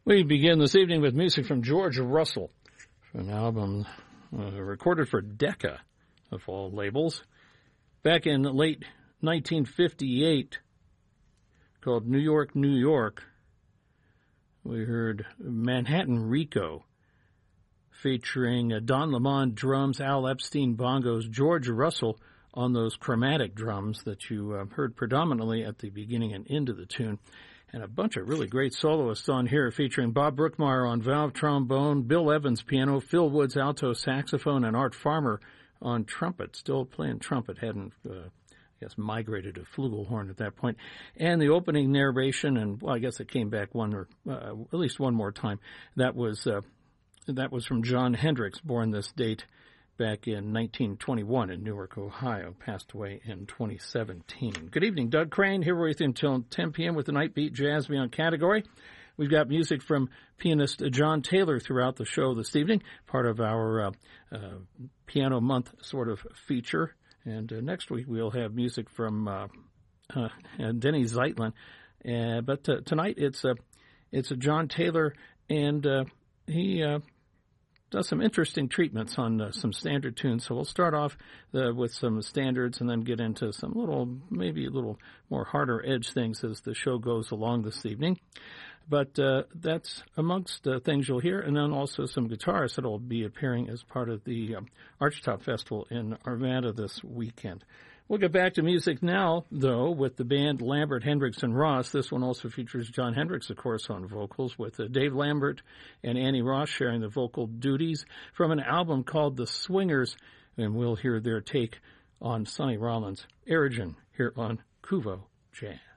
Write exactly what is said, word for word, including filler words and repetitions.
We begin this evening with music from George Russell, from an album uh, recorded for Decca, of all labels, back in late nineteen fifty-eight, called New York, New York. We heard Manhattan Rico, featuring uh, Don Lemon drums, Al Epstein bongos, George Russell on those chromatic drums that you uh, heard predominantly at the beginning and end of the tune. And a bunch of really great soloists on here, featuring Bob Brookmeyer on valve trombone, Bill Evans piano, Phil Woods alto saxophone, and Art Farmer on trumpet, still playing trumpet, hadn't, uh, I guess, migrated to flugelhorn at that point. And the opening narration, and well, I guess it came back one or uh, at least one more time, that was uh, that was from John Hendricks, born this date back in nineteen twenty-one in Newark, Ohio, passed away in twenty seventeen. Good evening, Doug Crane, here with you until ten p.m. with the Night Beat Jazz Beyond category. We've got music from pianist John Taylor throughout the show this evening, part of our uh, uh, Piano Month sort of feature. And uh, next week we'll have music from uh, uh, Denny Zeitlin. Uh, but uh, tonight it's a, it's a John Taylor, and uh, he... Uh, does some interesting treatments on uh, some standard tunes. So we'll start off uh, with some standards and then get into some little, maybe a little more harder edge things as the show goes along this evening. But uh, that's amongst the things you'll hear, and then also some guitarists that will be appearing as part of the um, Archtop Festival in Arvada this weekend. We'll get back to music now, though, with the band Lambert, Hendricks, and Ross. This one also features John Hendricks, of course, on vocals, with uh, Dave Lambert and Annie Ross sharing the vocal duties from an album called The Swingers, and we'll hear their take on Sonny Rollins' Origin here on Kuvo Jazz.